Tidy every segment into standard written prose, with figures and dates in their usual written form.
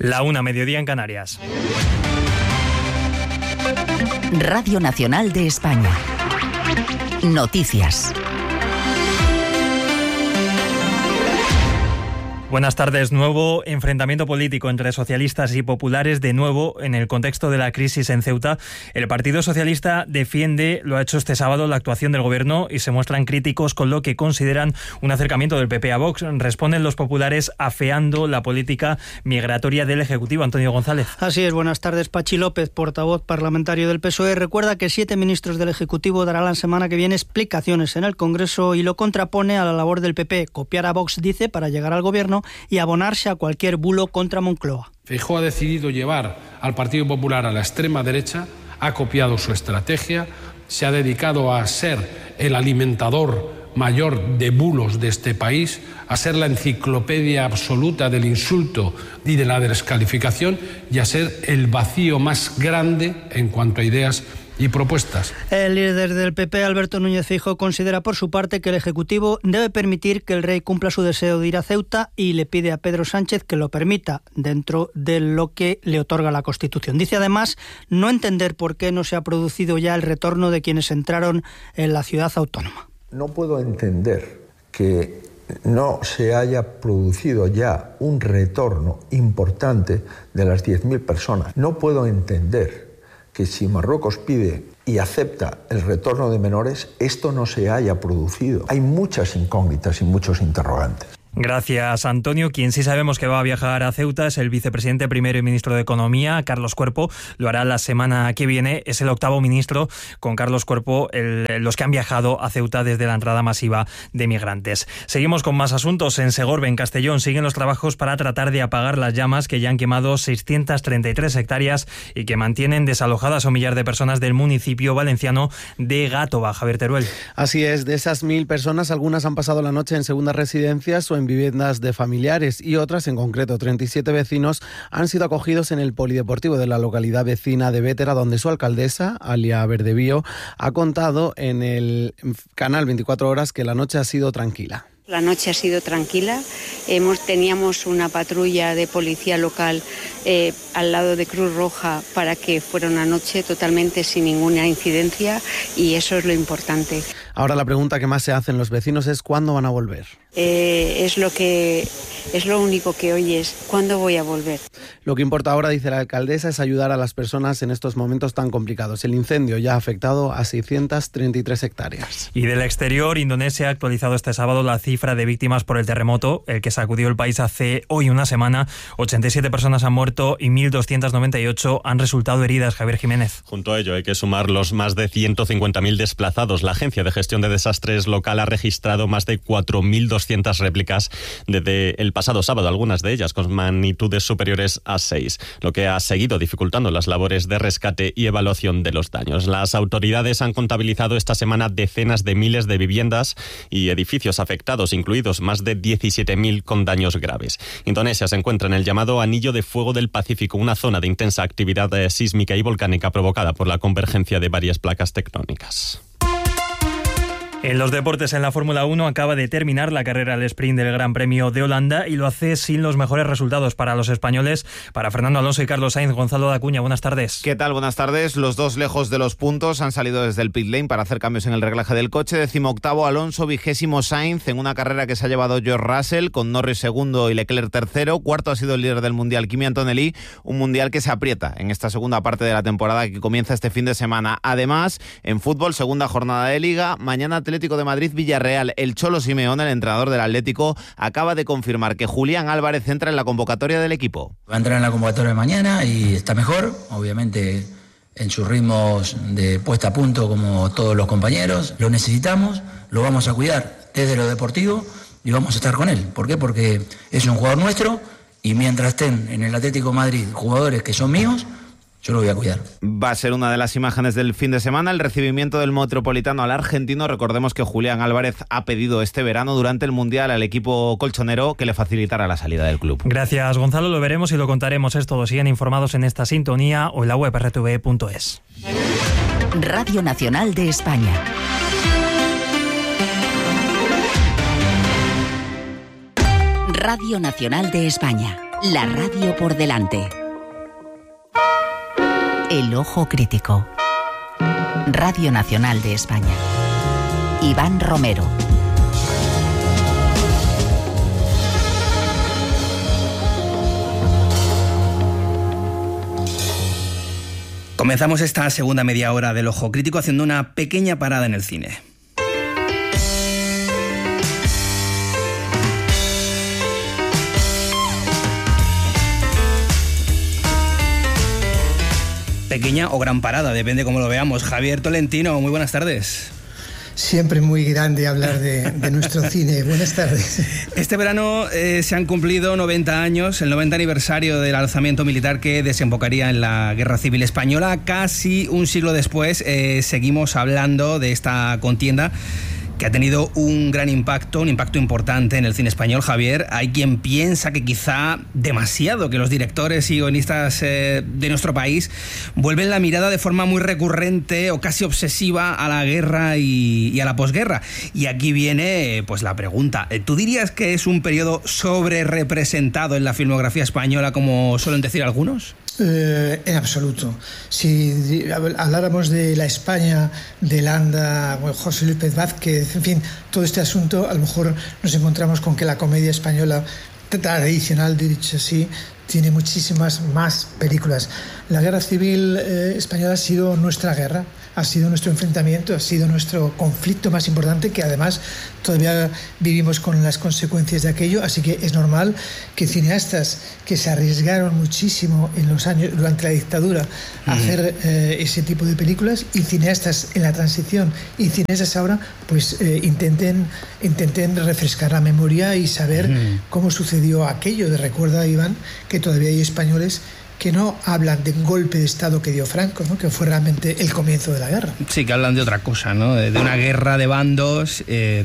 1:00, mediodía en Canarias. Radio Nacional de España. Noticias. Buenas tardes. Nuevo enfrentamiento político entre socialistas y populares, de nuevo en el contexto de la crisis en Ceuta. El Partido Socialista defiende, lo ha hecho este sábado, la actuación del Gobierno y se muestran críticos con lo que consideran un acercamiento del PP a Vox. Responden los populares afeando la política migratoria del Ejecutivo. Antonio González. Así es. Buenas tardes. Pachi López, portavoz parlamentario del PSOE, recuerda que 7 ministros del Ejecutivo darán la semana que viene explicaciones en el Congreso y lo contrapone a la labor del PP, copiar a Vox, dice, para llegar al Gobierno y abonarse a cualquier bulo contra Moncloa. Feijóo ha decidido llevar al Partido Popular a la extrema derecha, ha copiado su estrategia, se ha dedicado a ser el alimentador mayor de bulos de este país, a ser la enciclopedia absoluta del insulto y de la descalificación y a ser el vacío más grande en cuanto a ideas y propuestas. El líder del PP, Alberto Núñez Feijóo, considera por su parte que el Ejecutivo debe permitir que el rey cumpla su deseo de ir a Ceuta y le pide a Pedro Sánchez que lo permita dentro de lo que le otorga la Constitución. Dice además no entender por qué no se ha producido ya el retorno de quienes entraron en la ciudad autónoma. No puedo entender que no se haya producido ya un retorno importante de las 10.000 personas. No puedo entender que si Marruecos pide y acepta el retorno de menores, esto no se haya producido. Hay muchas incógnitas y muchos interrogantes. Gracias, Antonio. Quien sí sabemos que va a viajar a Ceuta es el vicepresidente primero y ministro de Economía, Carlos Cuerpo. Lo hará la semana que viene. Es el 8º ministro con Carlos Cuerpo, los que han viajado a Ceuta desde la entrada masiva de migrantes. Seguimos con más asuntos. En Segorbe, en Castellón, siguen los trabajos para tratar de apagar las llamas que ya han quemado 633 hectáreas y que mantienen desalojadas a 1 millar de personas del municipio valenciano de Gàtova. Javier Teruel. Así es. De esas 1.000 personas, algunas han pasado la noche en segundas residencias o en viviendas de familiares y otras, en concreto 37 vecinos, han sido acogidos en el polideportivo de la localidad vecina de Bétera, donde su alcaldesa, Alia Verdebío, ha contado en el canal 24 Horas que la noche ha sido tranquila. La noche ha sido tranquila. Teníamos una patrulla de policía local al lado de Cruz Roja para que fuera una noche totalmente sin ninguna incidencia y eso es lo importante. Ahora la pregunta que más se hacen los vecinos es ¿cuándo van a volver? Es lo único que oyes. ¿Cuándo voy a volver? Lo que importa ahora, dice la alcaldesa, es ayudar a las personas en estos momentos tan complicados. El incendio ya ha afectado a 633 hectáreas. Y del exterior, Indonesia ha actualizado este sábado la cifra de víctimas por el terremoto, el que sacudió el país hace hoy una semana. 87 personas han muerto y 1.298 han resultado heridas. Javier Jiménez. Junto a ello hay que sumar los más de 150.000 desplazados. La Agencia de Gestión de Desastres local ha registrado más de 4.200 réplicas desde el pasado sábado, algunas de ellas con magnitudes superiores a 6, lo que ha seguido dificultando las labores de rescate y evaluación de los daños. Las autoridades han contabilizado esta semana decenas de miles de viviendas y edificios afectados, incluidos más de 17.000 con daños graves. Indonesia se encuentra en el llamado Anillo de Fuego del Pacífico, una zona de intensa actividad sísmica y volcánica provocada por la convergencia de varias placas tectónicas. En los deportes, en la Fórmula 1 acaba de terminar la carrera al sprint del Gran Premio de Holanda y lo hace sin los mejores resultados para los españoles, para Fernando Alonso y Carlos Sainz. Gonzalo Dacuña, buenas tardes. ¿Qué tal? Buenas tardes. Los dos lejos de los puntos han salido desde el pit lane para hacer cambios en el reglaje del coche. 18º Alonso, 20º Sainz, en una carrera que se ha llevado George Russell, con Norris segundo y Leclerc tercero. Cuarto ha sido el líder del Mundial, Kimi Antonelli, un Mundial que se aprieta en esta segunda parte de la temporada que comienza este fin de semana. Además, en fútbol, segunda jornada de Liga, mañana Atlético de Madrid, Villarreal. El Cholo Simeone, el entrenador del Atlético, acaba de confirmar que Julián Álvarez entra en la convocatoria del equipo. Va a entrar en la convocatoria de mañana y está mejor, obviamente en sus ritmos de puesta a punto como todos los compañeros. Lo necesitamos, lo vamos a cuidar desde lo deportivo y vamos a estar con él. ¿Por qué? Porque es un jugador nuestro y mientras estén en el Atlético de Madrid jugadores que son míos, yo lo voy a cuidar. Va a ser una de las imágenes del fin de semana, el recibimiento del Metropolitano al argentino. Recordemos que Julián Álvarez ha pedido este verano durante el Mundial al equipo colchonero que le facilitara la salida del club. Gracias, Gonzalo. Lo veremos y lo contaremos. Es todo. Siguen informados en esta sintonía o en la web rtve.es. Radio Nacional de España. Radio Nacional de España. La radio por delante. El ojo crítico. Radio Nacional de España. Iván Romero. Comenzamos esta segunda media hora del Ojo Crítico haciendo una pequeña parada en el cine. Pequeña o gran parada, depende cómo lo veamos. Javier Tolentino, muy buenas tardes. Siempre muy grande hablar de nuestro cine. Buenas tardes. Este verano se han cumplido 90 años, el 90 aniversario del alzamiento militar que desembocaría en la Guerra Civil Española. Casi un siglo después seguimos hablando de esta contienda que ha tenido un gran impacto, un impacto importante en el cine español. Javier, hay quien piensa que quizá demasiado, que los directores y guionistas de nuestro país vuelven la mirada de forma muy recurrente o casi obsesiva a la guerra y a la posguerra. Y aquí viene pues la pregunta. ¿Tú dirías que es un periodo sobre representado en la filmografía española, como suelen decir algunos? En absoluto. Si habláramos de la España de Landa, José Luis Pérez Vázquez, en fin, todo este asunto, a lo mejor nos encontramos con que la comedia española tradicional, dicho así, tiene muchísimas más películas. La Guerra Civil Española ha sido nuestra guerra, ha sido nuestro enfrentamiento, ha sido nuestro conflicto más importante, que además todavía vivimos con las consecuencias de aquello, así que es normal que cineastas que se arriesgaron muchísimo en los años durante la dictadura a hacer ese tipo de películas, y cineastas en la transición y cineastas ahora pues intenten refrescar la memoria y saber cómo sucedió aquello. Recuerda, Iván, que todavía hay españoles que no hablan del golpe de Estado que dio Franco, ¿no? Que fue realmente el comienzo de la guerra. Sí, que hablan de otra cosa, ¿no? De una guerra de bandos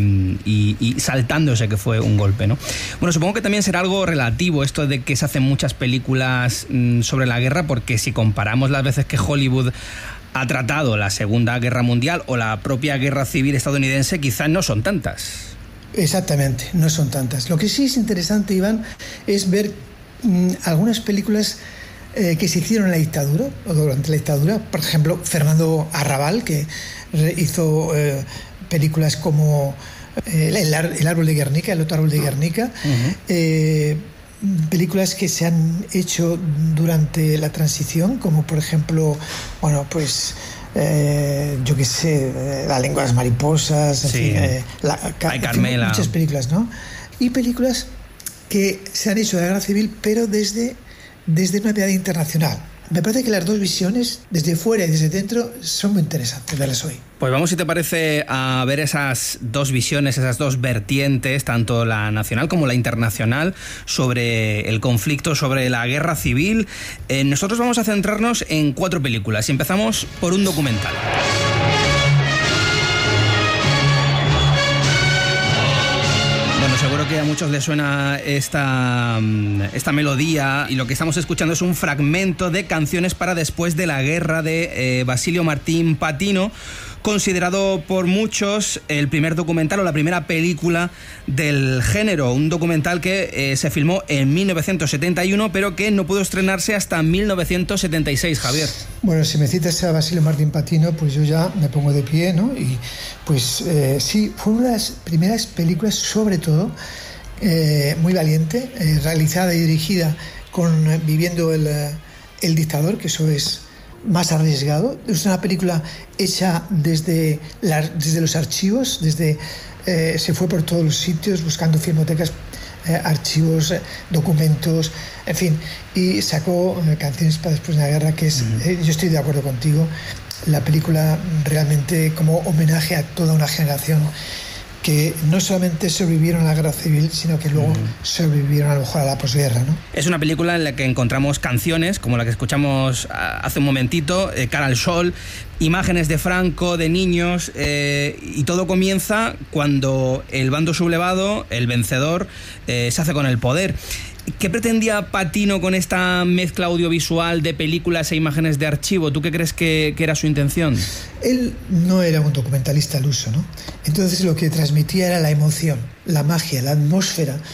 y saltándose que fue un golpe, ¿no? Bueno, supongo que también será algo relativo esto de que se hacen muchas películas sobre la guerra, porque si comparamos las veces que Hollywood ha tratado la Segunda Guerra Mundial o la propia Guerra Civil estadounidense, quizás no son tantas. Exactamente, no son tantas. Lo que sí es interesante, Iván, es ver algunas películas que se hicieron en la dictadura o durante la dictadura. Por ejemplo, Fernando Arrabal, que hizo películas como El árbol de Guernica, El otro árbol de Guernica, películas que se han hecho durante la transición, como por ejemplo, bueno, pues yo qué sé, La lengua de las mariposas, en fin, Carmela. Muchas películas, ¿no? Y películas que se han hecho de la guerra civil, pero desde una mirada internacional. Me parece que las dos visiones, desde fuera y desde dentro, son muy interesantes verlas hoy. Pues vamos, si te parece, a ver esas dos visiones, esas dos vertientes, tanto la nacional como la internacional, sobre el conflicto, sobre la guerra civil. Nosotros vamos a centrarnos en 4 películas y empezamos por un documental. Seguro que a muchos les suena esta melodía, y lo que estamos escuchando es un fragmento de Canciones para después de la guerra de Basilio Martín Patino, considerado por muchos el primer documental o la primera película del género, un documental que se filmó en 1971 pero que no pudo estrenarse hasta 1976, Javier. Bueno, si me citas a Basilio Martín Patino, pues yo ya me pongo de pie, ¿no? Y pues sí, fue una de las primeras películas, sobre todo muy valiente, realizada y dirigida viviendo el dictador, que eso es más arriesgado. Es una película hecha desde los archivos, se fue por todos los sitios buscando filmotecas, archivos, documentos, en fin, y sacó Canciones para después de la guerra, que es, yo estoy de acuerdo contigo, la película realmente como homenaje a toda una generación que no solamente sobrevivieron a la guerra civil, sino que luego sobrevivieron a lo mejor a la posguerra, ¿no? Es una película en la que encontramos canciones, como la que escuchamos hace un momentito, Cara al Sol, imágenes de Franco, de niños, y todo comienza cuando el bando sublevado, el vencedor, se hace con el poder. ¿Qué pretendía Patino con esta mezcla audiovisual de películas e imágenes de archivo? ¿Tú qué crees que era su intención? Él no era un documentalista al uso, ¿no? Entonces lo que transmitía era la emoción, la magia, la atmósfera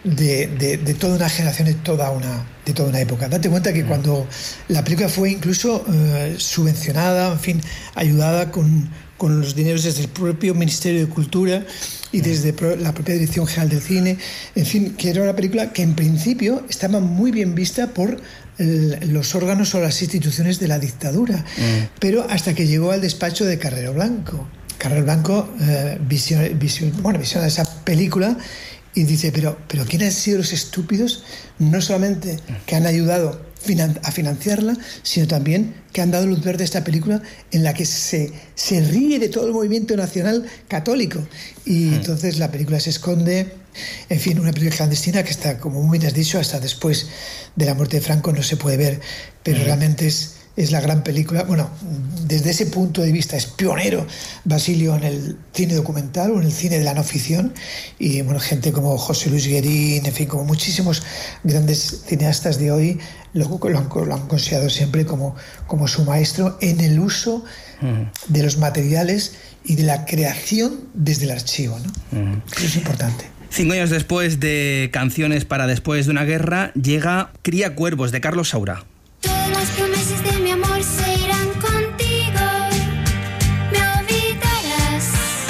de toda una generación, de toda una época. Date cuenta que cuando la película fue incluso subvencionada, en fin, ayudada con los dineros desde el propio Ministerio de Cultura y desde la propia Dirección General del Cine, en fin, que era una película que en principio estaba muy bien vista por los órganos o las instituciones de la dictadura, pero hasta que llegó al despacho de Carrero Blanco. Carrero Blanco visiona esa película y dice, pero ¿quiénes han sido los estúpidos? No solamente que han ayudado a financiarla, sino también que han dado luz verde a esta película en la que se ríe de todo el movimiento nacional católico. Y entonces la película se esconde. En fin, una película clandestina que está, como muy bien has dicho, hasta después de la muerte de Franco no se puede ver, pero realmente es la gran película. Bueno, desde ese punto de vista es pionero Basilio en el cine documental o en el cine de la no ficción, y bueno, gente como José Luis Guerín, en fin, como muchísimos grandes cineastas de hoy lo han considerado siempre como su maestro en el uso de los materiales y de la creación desde el archivo, ¿no? Eso es importante. 5 años después de Canciones para después de una guerra, llega Cría cuervos, de Carlos Saura. Todas las promesas de mi amor se irán contigo. Me olvidarás.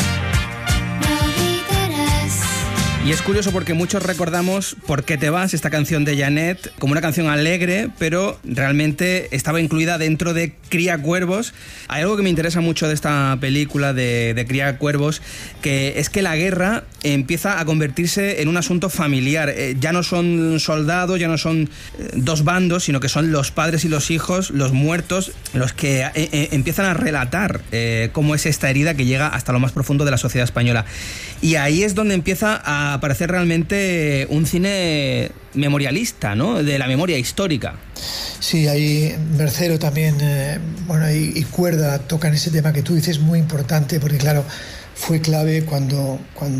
Y es curioso porque muchos recordamos Por qué te vas, esta canción de Janet, como una canción alegre, pero realmente estaba incluida dentro de Cría cuervos. Hay algo que me interesa mucho de esta película de Cría cuervos, que es que la guerra empieza a convertirse en un asunto familiar. Ya no son soldados, ya no son dos bandos, sino que son los padres y los hijos, los muertos, los que empiezan a relatar cómo es esta herida que llega hasta lo más profundo de la sociedad española. Y ahí es donde empieza a aparecer realmente un cine memorialista, ¿no? De la memoria histórica. Sí, ahí Mercero también, y Cuerda tocan ese tema que tú dices, muy importante, porque claro, fue clave cuando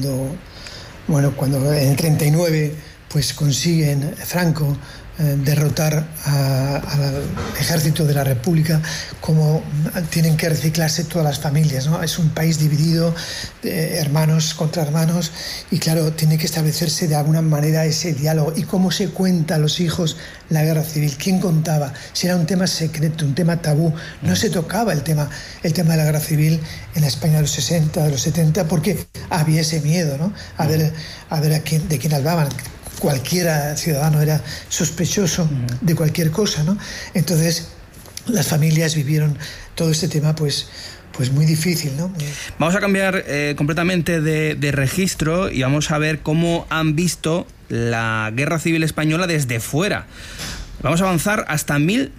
en el 39 pues consiguen Franco derrotar al ejército de la República, como tienen que reciclarse todas las familias, ¿no? Es un país dividido, hermanos contra hermanos, y claro, tiene que establecerse de alguna manera ese diálogo. ¿Y cómo se cuenta a los hijos la guerra civil? ¿Quién contaba? Si era un tema secreto, un tema tabú, no se tocaba el tema de la guerra civil en la España de los 60, de los 70, porque había ese miedo, ¿no? A ver de quién hablaban. Cualquier ciudadano era sospechoso de cualquier cosa, ¿no? Entonces las familias vivieron todo este tema pues muy difícil, ¿no? Vamos a cambiar completamente de registro y vamos a ver cómo han visto la Guerra Civil Española desde fuera. Vamos a avanzar hasta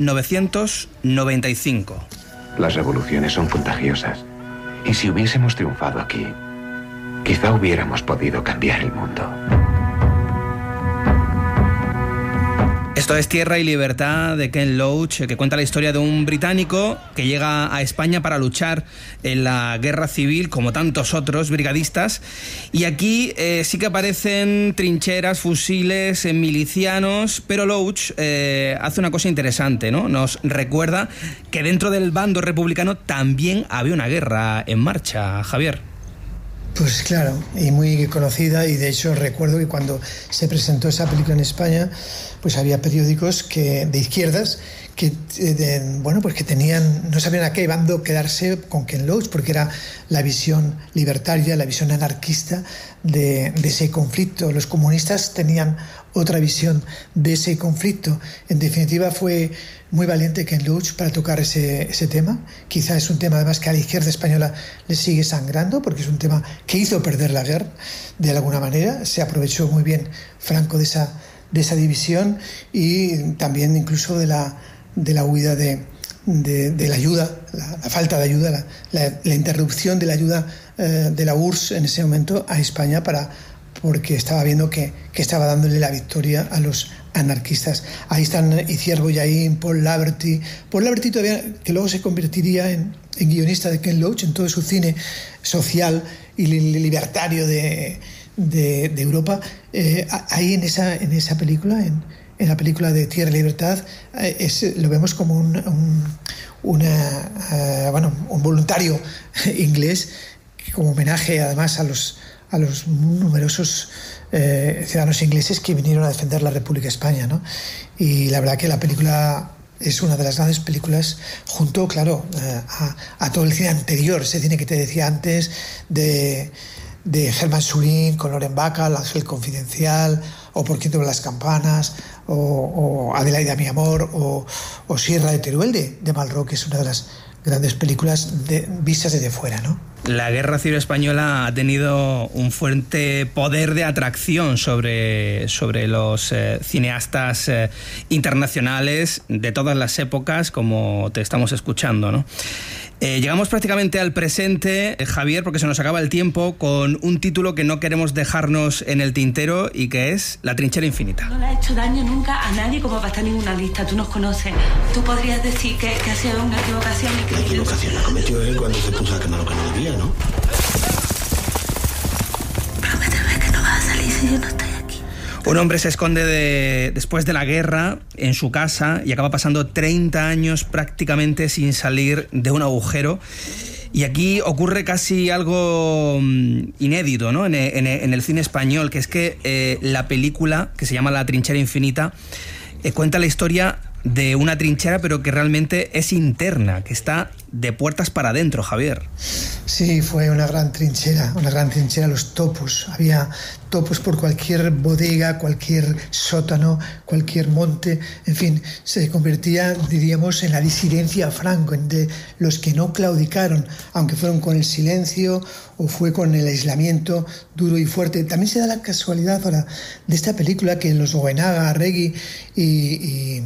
1995. Las revoluciones son contagiosas, y si hubiésemos triunfado aquí, quizá hubiéramos podido cambiar el mundo. Esto es Tierra y Libertad, de Ken Loach, que cuenta la historia de un británico que llega a España para luchar en la guerra civil, como tantos otros brigadistas. Y aquí sí que aparecen trincheras, fusiles, milicianos, pero Loach hace una cosa interesante, ¿no? Nos recuerda que dentro del bando republicano también había una guerra en marcha, Javier. Pues claro, y muy conocida, y de hecho recuerdo que cuando se presentó esa película en España, pues había periódicos de izquierdas que tenían, no sabían a qué bando quedarse con Ken Loach, porque era la visión libertaria, la visión anarquista de ese conflicto. Los comunistas tenían otra visión de ese conflicto. En definitiva, fue muy valiente Ken Loach para tocar ese tema. Quizá es un tema además que a la izquierda española le sigue sangrando, porque es un tema que hizo perder la guerra de alguna manera. Se aprovechó muy bien Franco de esa división, y también incluso de la huida de la ayuda, la falta de ayuda, la interrupción de la ayuda de la URSS en ese momento a España, porque estaba viendo que estaba dándole la victoria a los anarquistas. Ahí están Iciar Bollaín, Paul Laverty todavía, que luego se convertiría en guionista de Ken Loach en todo su cine social y libertario de Europa. Ahí en esa película, en la película de Tierra y Libertad, lo vemos como un voluntario inglés, como homenaje además a a los numerosos ciudadanos ingleses que vinieron a defender la República de España, ¿no? Y la verdad que la película es una de las grandes películas, junto, claro, a todo el cine anterior, ese cine que te decía antes de Hermann Surin con Loren Bacall, El ángel confidencial, o Por quién toman las campanas, o Adelaida mi amor, o Sierra de Teruel de Malraux, que es una de las grandes películas vistas desde fuera, ¿no? La Guerra Civil Española ha tenido un fuerte poder de atracción sobre los cineastas internacionales de todas las épocas, como te estamos escuchando, ¿no? Llegamos prácticamente al presente, Javier, porque se nos acaba el tiempo, con un título que no queremos dejarnos en el tintero y que es La trinchera infinita. No le ha hecho daño nunca a nadie como para estar en ninguna lista. Tú nos conoces. Tú podrías decir que ha sido una equivocación y que... La equivocación la cometió él cuando se puso a quemar lo que no debía, ¿no? Prométeme que no vas a salir si yo no estoy aquí. Un hombre se esconde después de la guerra en su casa y acaba pasando 30 años prácticamente sin salir de un agujero. Y aquí ocurre casi algo inédito, ¿no? en el cine español, que es que la película, que se llama La trinchera infinita, cuenta la historia de una trinchera, pero que realmente es interna, que está de puertas para adentro, Javier. Sí, fue una gran trinchera, los topos. Había topos por cualquier bodega, cualquier sótano, cualquier monte. En fin, se convertía, diríamos, en la disidencia Franco, de los que no claudicaron, aunque fueron con el silencio o fue con el aislamiento duro y fuerte. También se da la casualidad ahora de esta película que los Goenaga, Arregui y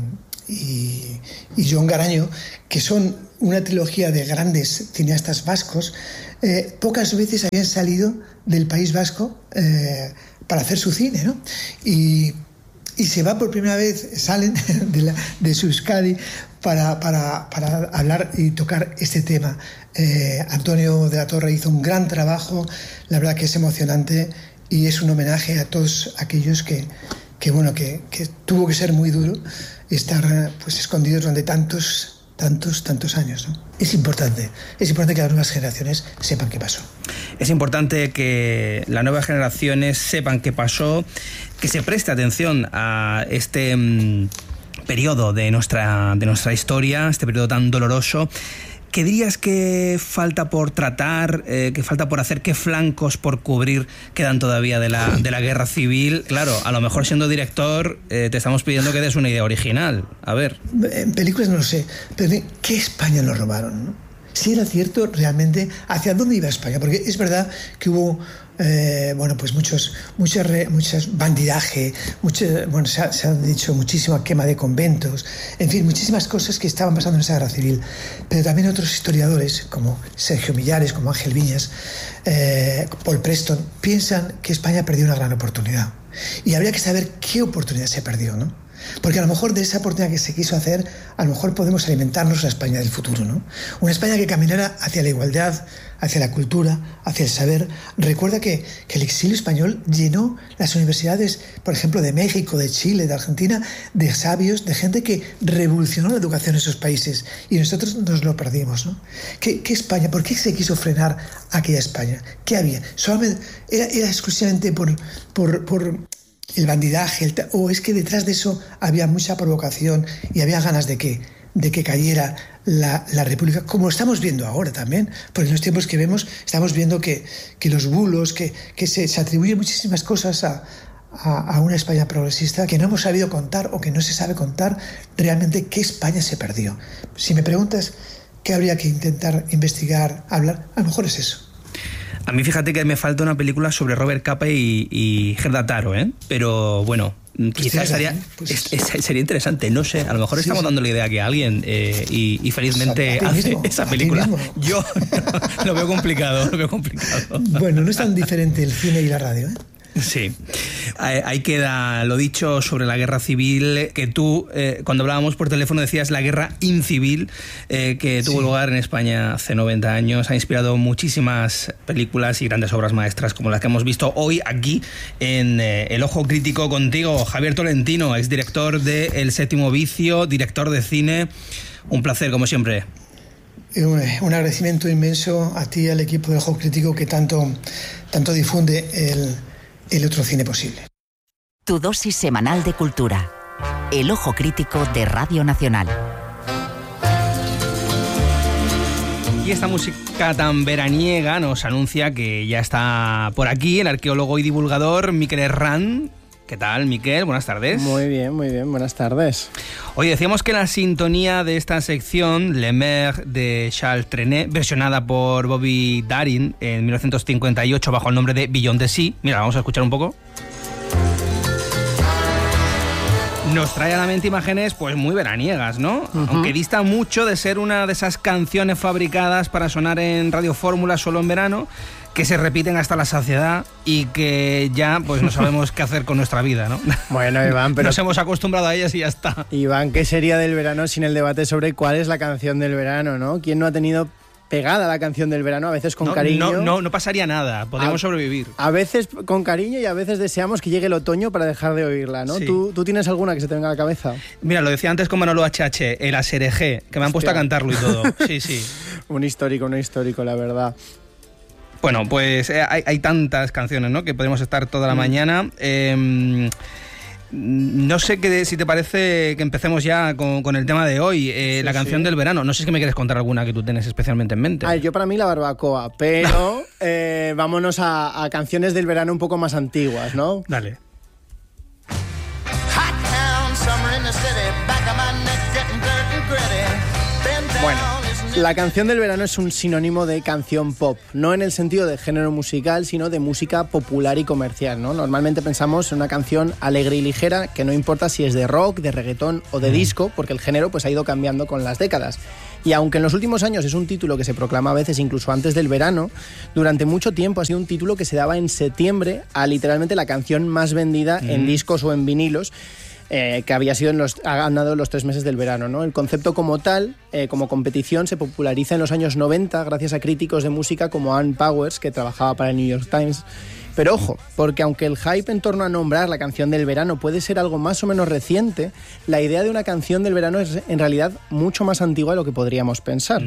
Jon Garaño, que son una trilogía de grandes cineastas vascos, pocas veces habían salido del País Vasco para hacer su cine, ¿no? Y se va por primera vez, salen de su Euskadi para hablar y tocar este tema. Antonio de la Torre hizo un gran trabajo, la verdad que es emocionante y es un homenaje a todos aquellos que tuvo que ser muy duro estar pues escondidos durante tantos años, ¿no? Es importante que las nuevas generaciones sepan qué pasó. Es importante que las nuevas generaciones sepan qué pasó, que se preste atención a este periodo de nuestra historia, este periodo tan doloroso. ¿Qué dirías que falta por tratar, que falta por hacer, qué flancos por cubrir quedan todavía de la guerra civil? Claro, a lo mejor siendo director te estamos pidiendo que des una idea original. A ver. En películas no lo sé, pero ¿qué España nos robaron, no? Si era cierto realmente hacia dónde iba España, porque es verdad que hubo muchas bandidaje, se han dicho muchísima quema de conventos, en fin, muchísimas cosas que estaban pasando en esa guerra civil. Pero también otros historiadores, como Sergio Millares, como Ángel Viñas, Paul Preston, piensan que España perdió una gran oportunidad. Y habría que saber qué oportunidad se perdió, ¿no? Porque a lo mejor de esa oportunidad que se quiso hacer, a lo mejor podemos alimentarnos la España del futuro, ¿no? Una España que caminara hacia la igualdad, hacia la cultura, hacia el saber. Recuerda que el exilio español llenó las universidades, por ejemplo, de México, de Chile, de Argentina, de sabios, de gente que revolucionó la educación en esos países. Y nosotros nos lo perdimos, ¿no? ¿Qué España? ¿Por qué se quiso frenar aquella España? ¿Qué había? Solamente era exclusivamente por el bandidaje, o es que detrás de eso había mucha provocación y había ganas de que cayera la República, como lo estamos viendo ahora también, porque en los tiempos que vemos estamos viendo que los bulos, que se atribuyen muchísimas cosas a una España progresista que no hemos sabido contar o que no se sabe contar realmente qué España se perdió. Si me preguntas qué habría que intentar investigar, hablar, a lo mejor es eso. A mí fíjate que me falta una película sobre Robert Capa y Gerda Taro, ¿eh? Pero bueno, quizás sería interesante, no sé, a lo mejor estamos dando la idea que alguien y felizmente hace esa película. Yo lo veo complicado. Bueno, no es tan diferente el cine y la radio, ¿eh? Sí, ahí queda lo dicho sobre la guerra civil, que tú cuando hablábamos por teléfono decías la guerra incivil que tuvo lugar en España hace 90 años, ha inspirado muchísimas películas y grandes obras maestras como las que hemos visto hoy aquí en El Ojo Crítico contigo, Javier Tolentino, exdirector de El Séptimo Vicio, director de cine. Un placer como siempre. Un agradecimiento inmenso a ti y al equipo de Ojo Crítico que tanto difunde el otro cine posible. Tu dosis semanal de cultura. El Ojo Crítico de Radio Nacional. Y esta música tan veraniega nos anuncia que ya está por aquí el arqueólogo y divulgador Miquel Herrán. ¿Qué tal, Miquel? Buenas tardes. Muy bien, buenas tardes. Hoy decíamos que la sintonía de esta sección, Le Mer de Charles Trenet, versionada por Bobby Darin en 1958 bajo el nombre de Beyond the Sea. Mira, vamos a escuchar un poco. Nos trae a la mente imágenes pues muy veraniegas, ¿no? Aunque dista mucho de ser una de esas canciones fabricadas para sonar en Radio Fórmula solo en verano, que se repiten hasta la saciedad y que ya pues no sabemos qué hacer con nuestra vida, ¿no? Bueno, Iván, pero... Nos hemos acostumbrado a ellas y ya está. Iván, ¿qué sería del verano sin el debate sobre cuál es la canción del verano, no? ¿Quién no ha tenido pegada la canción del verano, a veces con cariño? No pasaría nada, podríamos sobrevivir. A veces con cariño y a veces deseamos que llegue el otoño para dejar de oírla, ¿no? Sí. ¿Tú tienes alguna que se te venga a la cabeza? Mira, lo decía antes con Manolo HH, el Aserejé, que me han puesto a cantarlo y todo. Sí. Un histórico, la verdad. Bueno, pues hay tantas canciones, ¿no?, que podemos estar toda la mañana. No sé si te parece que empecemos ya con el tema de hoy, la canción del verano. No sé si es que me quieres contar alguna que tú tienes especialmente en mente. Yo para mí la barbacoa, pero vámonos a canciones del verano un poco más antiguas, ¿no? Dale. Bueno, la canción del verano es un sinónimo de canción pop, no en el sentido de género musical, sino de música popular y comercial, ¿no? Normalmente pensamos en una canción alegre y ligera, que no importa si es de rock, de reggaetón o de disco, porque el género pues ha ido cambiando con las décadas. Y aunque en los últimos años es un título que se proclama a veces incluso antes del verano, durante mucho tiempo ha sido un título que se daba en septiembre a literalmente la canción más vendida en discos o en vinilos, que había sido ha ganado los 3 meses del verano, ¿no? El concepto como tal, como competición, se populariza en los años 90 gracias a críticos de música como Ann Powers, que trabajaba para el New York Times. Pero ojo, porque aunque el hype en torno a nombrar la canción del verano puede ser algo más o menos reciente, la idea de una canción del verano es en realidad mucho más antigua de lo que podríamos pensar.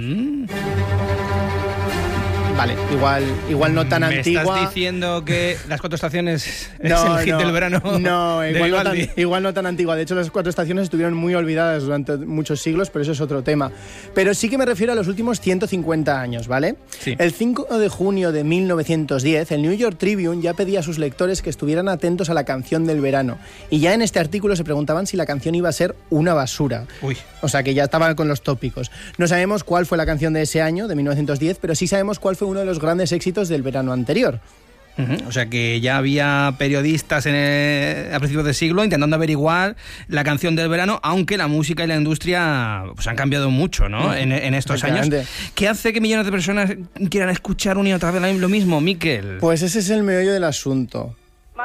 Vale, igual no tan antigua. ¿Me estás diciendo que Las Cuatro Estaciones es el hit del verano? No, igual no tan antigua. De hecho, Las Cuatro Estaciones estuvieron muy olvidadas durante muchos siglos, pero eso es otro tema. Pero sí que me refiero a los últimos 150 años, ¿vale? Sí. El 5 de junio de 1910, el New York Tribune ya pedía a sus lectores que estuvieran atentos a la canción del verano. Y ya en este artículo se preguntaban si la canción iba a ser una basura. Uy. O sea, que ya estaban con los tópicos. No sabemos cuál fue la canción de ese año, de 1910, pero sí sabemos cuál fue uno de los grandes éxitos del verano anterior. O sea que ya había periodistas a principios de siglo intentando averiguar la canción del verano, aunque la música y la industria pues han cambiado mucho, ¿no? En estos años. ¿Qué hace que millones de personas quieran escuchar una y otra vez lo mismo, Miquel? Pues ese es el meollo del asunto.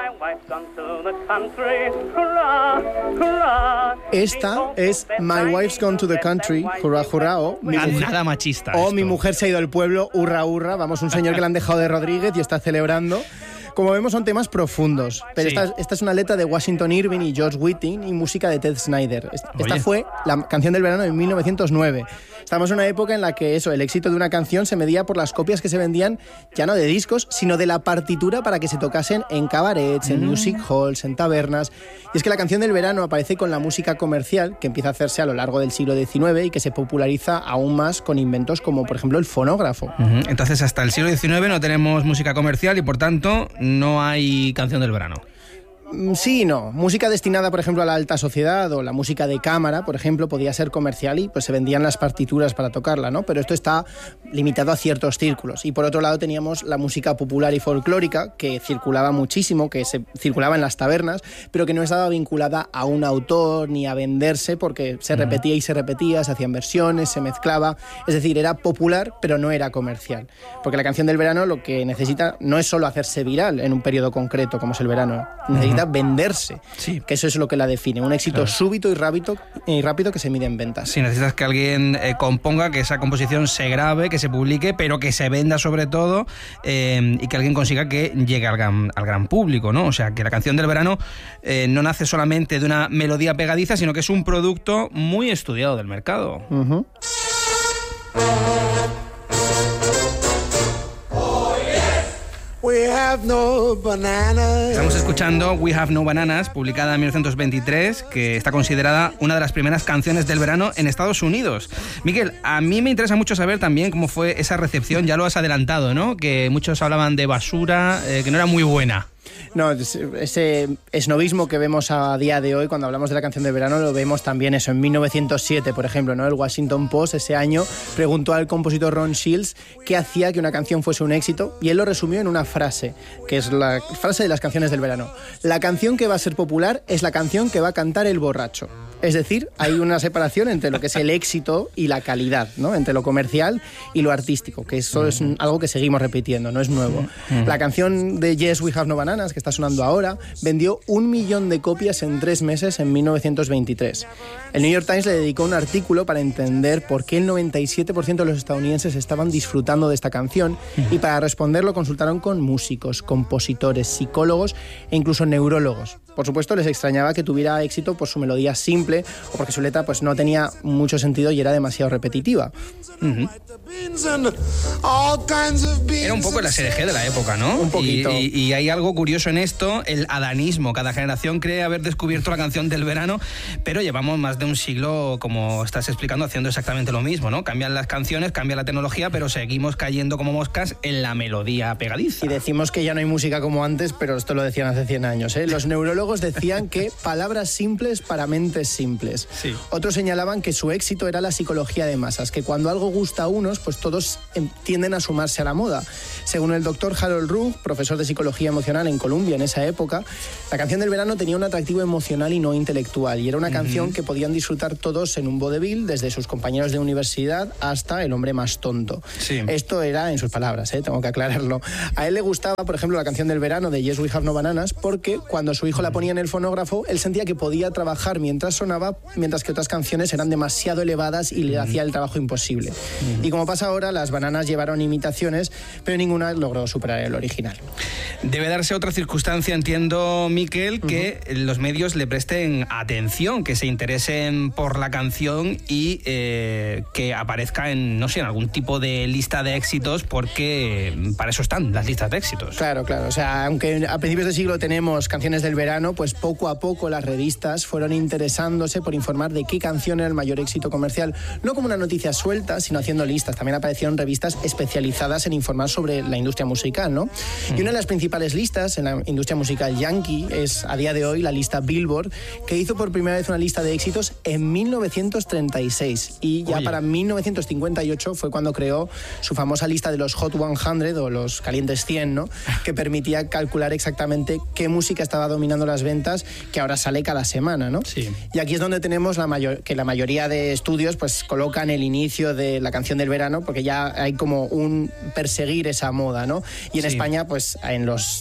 Esta es My Wife's Gone to the Country, hurra, hurra, o nada machista. O Mi mujer se ha ido al pueblo, hurra, hurra. Vamos, un señor que le han dejado de Rodríguez y está celebrando. Como vemos, son temas profundos, pero esta es una letra de Washington Irving y George Whiting y música de Ted Snyder. Esta fue la canción del verano de 1909. Estamos en una época en la que el éxito de una canción se medía por las copias que se vendían, ya no de discos, sino de la partitura para que se tocasen en cabarets, en music halls, en tabernas. Y es que la canción del verano aparece con la música comercial, que empieza a hacerse a lo largo del siglo XIX y que se populariza aún más con inventos como, por ejemplo, el fonógrafo. Entonces, hasta el siglo XIX no tenemos música comercial y, por tanto, no hay canción del verano. Sí y no. Música destinada, por ejemplo, a la alta sociedad o la música de cámara, por ejemplo, podía ser comercial y pues se vendían las partituras para tocarla, ¿no? Pero esto está limitado a ciertos círculos. Y por otro lado teníamos la música popular y folclórica, que circulaba muchísimo, que se circulaba en las tabernas, pero que no estaba vinculada a un autor ni a venderse porque se repetía y se repetía, se hacían versiones, se mezclaba. Es decir, era popular, pero no era comercial. Porque la canción del verano lo que necesita no es solo hacerse viral en un periodo concreto como es el verano, necesita venderse, que eso es lo que la define, un éxito súbito y rápido que se mide en ventas. Sí, necesitas que alguien componga, que esa composición se grabe, que se publique, pero que se venda sobre todo y que alguien consiga que llegue al gran público, ¿no? O sea, que la canción del verano no nace solamente de una melodía pegadiza, sino que es un producto muy estudiado del mercado. Estamos escuchando We Have No Bananas, publicada en 1923, que está considerada una de las primeras canciones del verano en Estados Unidos. Miquel, a mí me interesa mucho saber también cómo fue esa recepción, ya lo has adelantado, ¿no? Que muchos hablaban de basura, que no era muy buena. No, ese esnovismo que vemos a día de hoy cuando hablamos de la canción de verano lo vemos también eso en 1907, por ejemplo, ¿no? El Washington Post ese año preguntó al compositor Ron Shields qué hacía que una canción fuese un éxito y él lo resumió en una frase, que es la frase de las canciones del verano. La canción que va a ser popular es la canción que va a cantar el borracho. Es decir, hay una separación entre lo que es el éxito y la calidad, ¿no? Entre lo comercial y lo artístico, que eso es algo que seguimos repitiendo, no es nuevo. La canción de Yes, We Have No Bananas, que está sonando ahora, vendió 1 millón de copias en 3 meses en 1923. El New York Times le dedicó un artículo para entender por qué el 97% de los estadounidenses estaban disfrutando de esta canción y para responderlo consultaron con músicos, compositores, psicólogos e incluso neurólogos. Por supuesto, les extrañaba que tuviera éxito por su melodía simple o porque su letra pues, no tenía mucho sentido y era demasiado repetitiva. Era un poco el SRG de la época, ¿no? Un poquito. Y hay algo curioso en esto, el adanismo. Cada generación cree haber descubierto la canción del verano, pero llevamos más de un siglo, como estás explicando, haciendo exactamente lo mismo, ¿no? Cambian las canciones, cambia la tecnología, pero seguimos cayendo como moscas en la melodía pegadiza. Y decimos que ya no hay música como antes, pero esto lo decían hace 100 años, ¿eh? Los neurólogos decían que palabras simples para mentes simples. Sí. Otros señalaban que su éxito era la psicología de masas, que cuando algo gusta a unos, pues todos tienden a sumarse a la moda. Según el doctor Harold Rugg, profesor de psicología emocional en Columbia en esa época, la canción del verano tenía un atractivo emocional y no intelectual, y era una canción que podían disfrutar todos en un vodevil, desde sus compañeros de universidad hasta el hombre más tonto. Sí. Esto era en sus palabras, tengo que aclararlo. A él le gustaba, por ejemplo, la canción del verano de Yes, We Have No Bananas, porque cuando su hijo la ponía en el fonógrafo, él sentía que podía trabajar mientras sonaba, mientras que otras canciones eran demasiado elevadas y le hacía el trabajo imposible. Y como pasa ahora, las bananas llevaron imitaciones, pero ninguna logró superar el original. Debe darse otra circunstancia, entiendo, Miquel, que los medios le presten atención, que se interesen por la canción y que aparezca en, no sé, en algún tipo de lista de éxitos, porque para eso están las listas de éxitos. Claro, claro. O sea, aunque a principios de siglo tenemos canciones del verano, pues poco a poco las revistas fueron interesándose por informar de qué canción era el mayor éxito comercial, no como una noticia suelta, sino haciendo listas. También aparecieron revistas especializadas en informar sobre la industria musical, ¿no? Y una de las principales listas en la industria musical yankee es, a día de hoy, la lista Billboard, que hizo por primera vez una lista de éxitos en 1936. Y ya para 1958 fue cuando creó su famosa lista de los Hot 100 o los calientes 100, ¿no? Que permitía calcular exactamente qué música estaba dominando las ventas, que ahora sale cada semana, ¿no? Sí. Y aquí es donde tenemos que la mayoría de estudios pues colocan el inicio de la canción del verano, porque ya hay como un perseguir esa moda, ¿no? Y en España, pues en los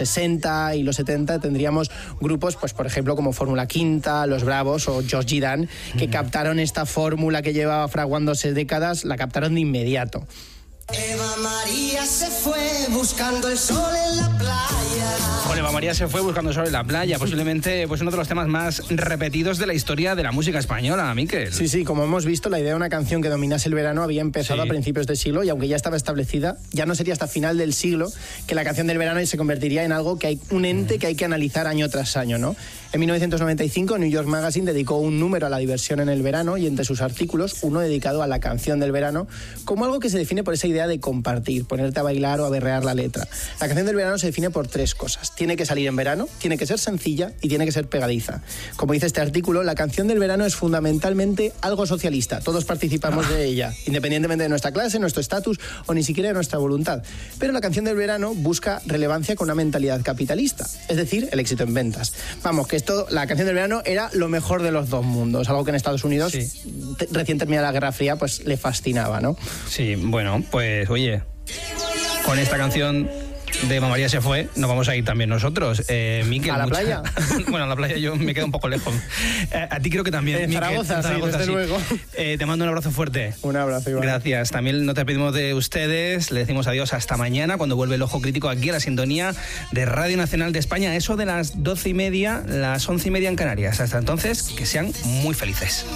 60 y los 70 tendríamos grupos, pues por ejemplo, como Fórmula Quinta, Los Bravos o Georgie Dan, que captaron esta fórmula que llevaba fraguándose décadas, la captaron de inmediato. Eva María se fue buscando el sol en la playa. Bueno, Eva María se fue buscando el sol en la playa, posiblemente pues uno de los temas más repetidos de la historia de la música española, Miquel. Sí, sí, como hemos visto, la idea de una canción que dominase el verano había empezado a principios de siglo, y aunque ya estaba establecida, ya no sería hasta final del siglo que la canción del verano se convertiría en algo que hay un ente que hay que analizar año tras año, ¿no? En 1995, New York Magazine dedicó un número a la diversión en el verano, y entre sus artículos, uno dedicado a la canción del verano, como algo que se define por esa idea de compartir, ponerte a bailar o a berrear la letra. La canción del verano se define por 3 cosas. Tiene que salir en verano, tiene que ser sencilla y tiene que ser pegadiza. Como dice este artículo, la canción del verano es fundamentalmente algo socialista. Todos participamos de ella, independientemente de nuestra clase, nuestro estatus o ni siquiera de nuestra voluntad. Pero la canción del verano busca relevancia con una mentalidad capitalista, es decir, el éxito en ventas. Vamos, que la canción del verano era lo mejor de los dos mundos, algo que en Estados Unidos, recién terminada la Guerra Fría, pues le fascinaba, ¿no? Sí, bueno, pues oye, con esta canción de Eva María se fue, nos vamos a ir también nosotros. Miquel, ¿a la playa? Bueno, a la playa yo me quedo un poco lejos. A ti creo que también, en Zaragoza, Miquel, desde luego. Te mando un abrazo fuerte. Un abrazo, igual. Gracias. También nos despedimos de ustedes, le decimos adiós hasta mañana, cuando vuelve el Ojo Crítico aquí a la sintonía de Radio Nacional de España, eso de las 12:30, las 11:30 en Canarias. Hasta entonces, que sean muy felices.